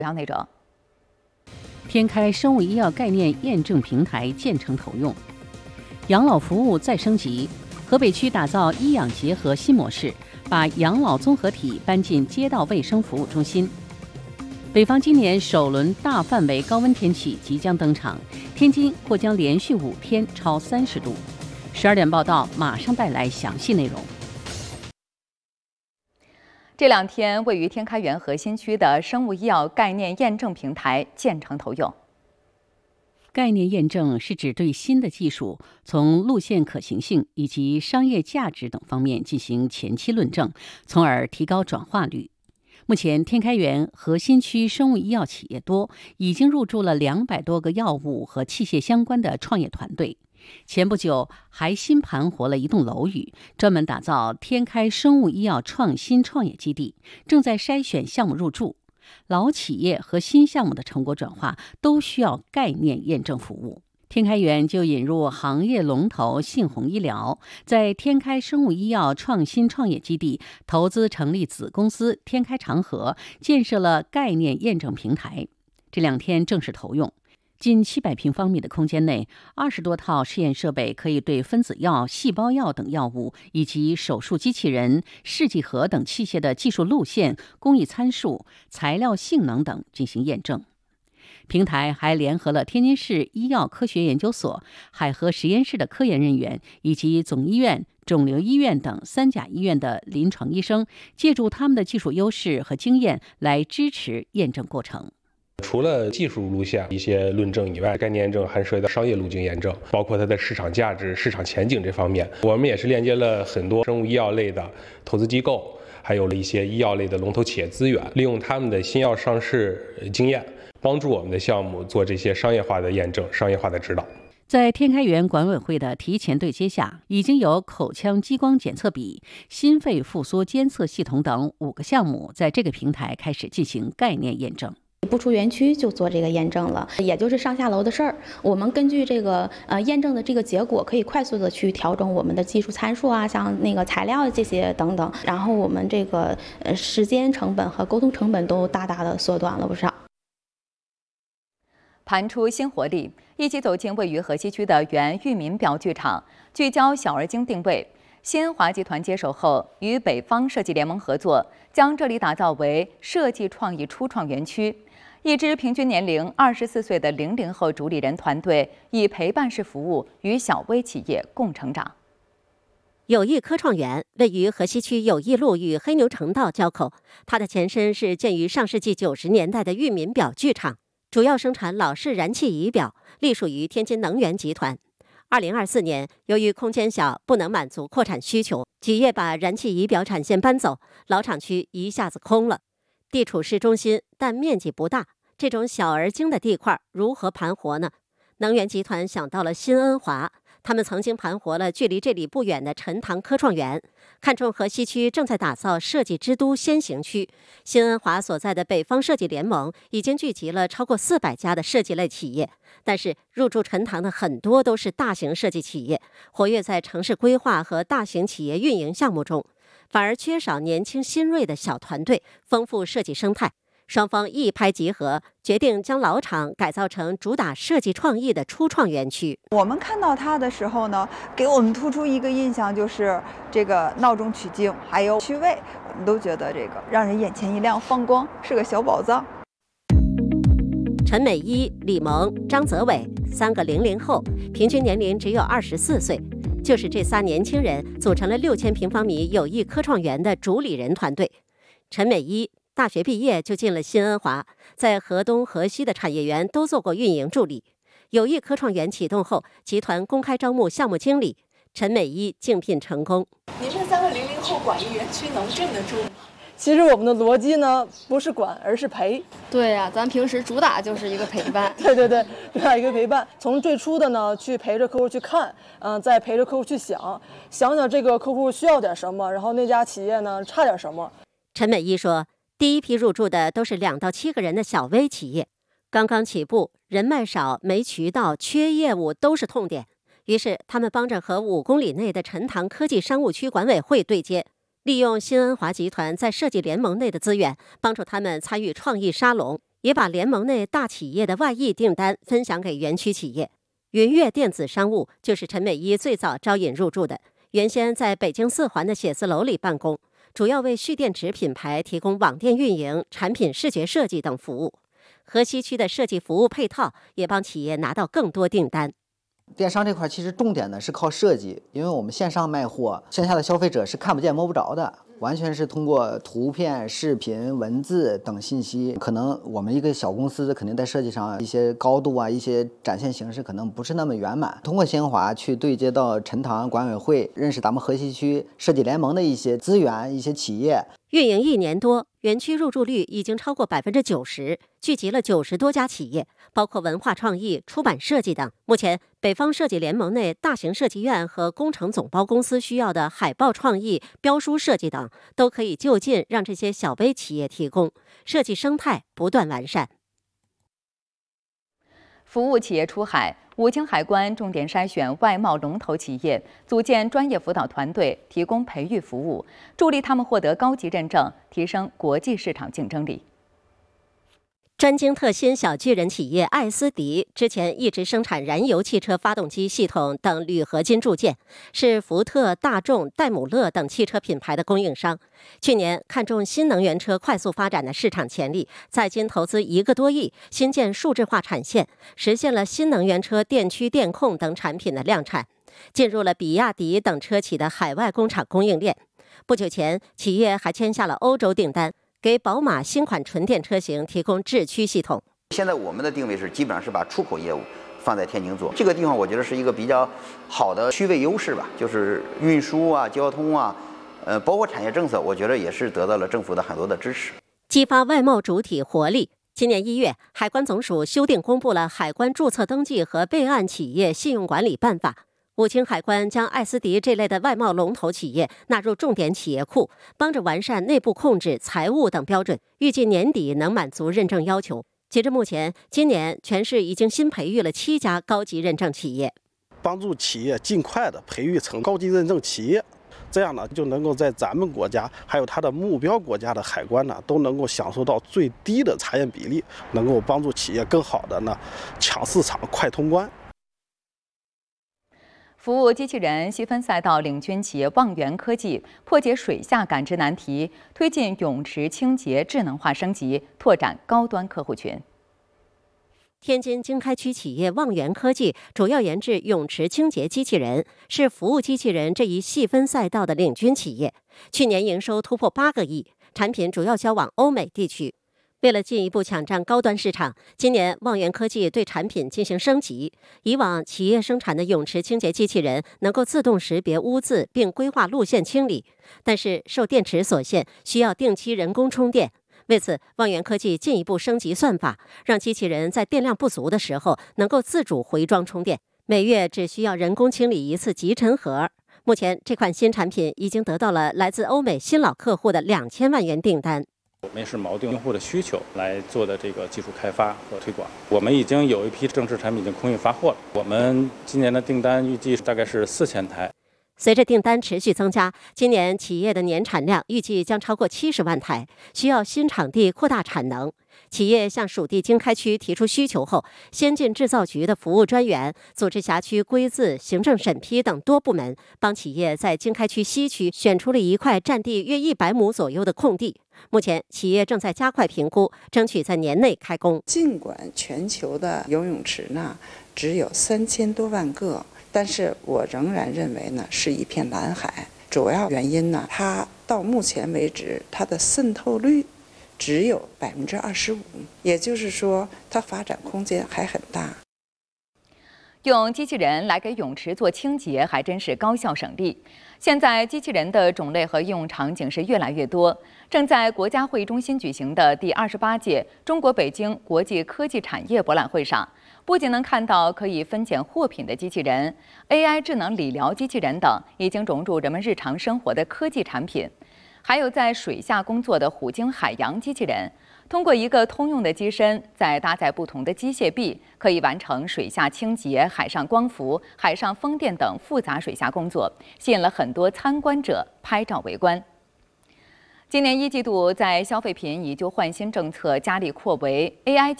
主要内容。 天开生物医药概念验证平台建成投用，养老服务再升级。河北区打造医养结合新模式，把养老综合体搬进街道卫生服务中心。北方今年首轮大范围高温天气即将登场，天津或将连续5天超30度。12点报道马上带来详细内容。 这2天，位于天开园核心区的生物医药概念验证平台建成投用。 概念验证是指对新的技术从路线可行性以及商业价值等方面进行前期论证，从而提高转化率。目前，天开园核心区生物医药企业多，已经入驻了200多个药物和器械相关的创业团队。前不久还新盘活了一栋楼宇，专门打造天开生物医药创新创业基地，正在筛选项目入驻。老企业和新项目的成果转化都需要概念验证服务。天开园就引入行业龙头信鸿医疗，在天开生物医药创新创业基地投资成立子公司天开长河，建设了概念验证平台。这2天正式投用。近700平方米的空间内，20多套试验设备可以对分子药、细胞药等药物以及手术机器人、试剂盒等器械的技术路线、工艺参数、材料性能等进行验证。平台还联合了天津市医药科学研究所、海河实验室的科研人员，以及总医院、肿瘤医院等3甲医院的临床医生，借助他们的技术优势和经验来支持验证过程。 除了技术路线一些论证以外，概念验证还涉及到商业路径验证，包括它的市场价值、市场前景这方面。我们也是链接了很多生物医药类的投资机构，还有了一些医药类的龙头企业资源，利用他们的新药上市经验，帮助我们的项目做这些商业化的验证、商业化的指导。 在天开园管委会的提前对接下，已经有口腔激光检测笔、心肺复苏监测系统等5个项目在这个平台开始进行概念验证。 不出园区就做这个验证了，也就是上下楼的事儿。我们根据这个验证的这个结果，可以快速的去调整我们的技术参数啊，像那个材料这些等等。然后我们这个时间成本和沟通成本都大大的缩短了不少。 盘出新活力，一起走进位于河西区的原裕民表剧场，聚焦小而精定位。新恩华集团接手后，与北方设计联盟合作，将这里打造为设计创意初创园区。一支平均年龄24岁的00后主理人团队，以陪伴式服务与小微企业共成长。 友谊科创园位于河西区友谊路与黑牛城道交口，它的前身是建于上世纪90年代的裕民表剧场，主要生产老式燃气仪表，隶属于天津能源集团。2024年，由于空间小，不能满足扩产需求，企业把燃气仪表产线搬走，老厂区一下子空了。地处市中心，但面积不大，这种小而精的地块如何盘活呢？能源集团想到了新恩华，他们曾经盘活了距离这里不远的陈塘科创园，看中河西区正在打造设计之都先行区，新恩华所在的北方设计联盟已经聚集了超过400家的设计类企业，但是入驻陈塘的很多都是大型设计企业，活跃在城市规划和大型企业运营项目中，反而缺少年轻新锐的小团队，丰富设计生态。双方一拍即合，决定将老厂改造成主打设计创意的初创园区。 我们看到它的时候呢，给我们突出一个印象就是这个闹中取静，还有趣味，我们都觉得这个让人眼前一亮，放光，是个小宝藏。 陈美一、李萌、张泽伟3个00后，平均年龄只有24岁。就是这仨年轻人组成了6000平方米友谊科创园的主理人团队。陈美一大学毕业就进了新恩华，在河东、河西的产业园都做过运营助理。友谊科创园启动后，集团公开招募项目经理，陈美一竞聘成功。 您这3个00后管一园区能镇得住吗？ 其实我们的逻辑呢，不是管，而是陪。 对呀，咱平时主打就是一个陪伴。 对，主打一个陪伴。从最初的呢，去陪着客户去看，再陪着客户去想这个客户需要点什么，然后那家企业呢差点什么。 陈美一说，第一批入驻的都是2到7个人的小微企业，刚刚起步，人脉少，没渠道，缺业务都是痛点。于是他们帮着和5公里内的陈塘科技商务区管委会对接，利用新恩华集团在设计联盟内的资源，帮助他们参与创意沙龙。 也把联盟内大企业的外溢订单分享给园区企业。云悦电子商务就是陈美一最早招引入驻的，原先在北京4环的写字楼里办公，主要为蓄电池品牌提供网店运营、产品视觉设计等服务。河西区的设计服务配套也帮企业拿到更多订单。 电商这块其实重点呢是靠设计，因为我们线上卖货，线下的消费者是看不见摸不着的，完全是通过图片、视频、文字等信息。可能我们一个小公司肯定在设计上一些高度啊，一些展现形式可能不是那么圆满。通过新华去对接到陈塘管委会，认识咱们河西区设计联盟的一些资源、一些企业。 运营1年多，园区入驻率已经超过90%，聚集了90多家企业，包括文化创意、出版设计等。目前，北方设计联盟内大型设计院和工程总包公司需要的海报创意、标书设计等，都可以就近让这些小微企业提供，设计生态不断完善。 服务企业出海，武清海关重点筛选外贸龙头企业，组建专业辅导团队，提供培育服务，助力他们获得高级认证，提升国际市场竞争力。 专精特新小巨人企业艾斯迪之前一直生产燃油汽车发动机系统等铝合金铸件，是福特、大众、戴姆勒等汽车品牌的供应商。去年看中新能源车快速发展的市场潜力，在京投资1个多亿，新建数字化产线，实现了新能源车电驱、电控等产品的量产，进入了比亚迪等车企的海外工厂供应链。不久前，企业还签下了欧洲订单，给宝马新款纯电车型提供智驱系统。 现在我们的定位是基本上是把出口业务放在天津做，这个地方我觉得是一个比较好的区位优势吧，就是运输啊、交通啊，包括产业政策，我觉得也是得到了政府的很多的支持， 激发外贸主体活力。今年1月，海关总署修订公布了《海关注册登记和备案企业信用管理办法》。武清海关将艾斯迪这类的外贸龙头企业纳入重点企业库，帮着完善内部控制、财务等标准，预计年底能满足认证要求。截至目前，今年全市已经新培育了7家高级认证企业， 帮助企业尽快的培育成高级认证企业，这样呢就能够在咱们国家还有它的目标国家的海关呢，都能够享受到最低的查验比例，能够帮助企业更好的呢抢市场、快通关。 服务机器人细分赛道领军企业望源科技破解水下感知难题，推进泳池清洁智能化升级，拓展高端客户群。 天津经开区企业望源科技主要研制泳池清洁机器人，是服务机器人这一细分赛道的领军企业。去年营收突破8个亿，产品主要销往欧美地区。为了进一步抢占高端市场，今年望源科技对产品进行升级。以往企业生产的泳池清洁机器人能够自动识别污渍并规划路线清理，但是受电池所限，需要定期人工充电。为此，望源科技进一步升级算法，让机器人在电量不足的时候能够自主回装充电，每月只需要人工清理1次集尘盒。目前，这款新产品已经得到了来自欧美新老客户的2000万元订单。 我们也是锚定用户的需求来做的这个技术开发和推广。我们已经有一批正式产品已经空运发货了。我们今年的订单预计大概是4000台。 随着订单持续增加，今年企业的年产量预计将超过70万台，需要新场地扩大产能。企业向属地经开区提出需求后，先进制造局的服务专员组织辖区规字、行政审批等多部门，帮企业在经开区西区选出了一块占地约100亩左右的空地。目前，企业正在加快评估，争取在年内开工。 尽管全球的游泳池呢只有3000多万个，但是我仍然认为呢是一片蓝海。主要原因呢，它到目前为止它的渗透率只有25%，也就是说它发展空间还很大。 用机器人来给泳池做清洁，还真是高效省力。现在机器人的种类和应用场景是越来越多。正在国家会议中心举行的第28届中国北京国际科技产业博览会上，不仅能看到可以分拣货品的机器人、AI 智能理疗机器人等已经融入人们日常生活的科技产品，还有在水下工作的虎鲸海洋机器人。通过一个通用的机身，再搭载不同的机械臂，可以完成水下清洁、海上光伏、海上风电等复杂水下工作，吸引了很多参观者拍照围观。 今年1季度，在消费品以旧换新政策加力扩围、AI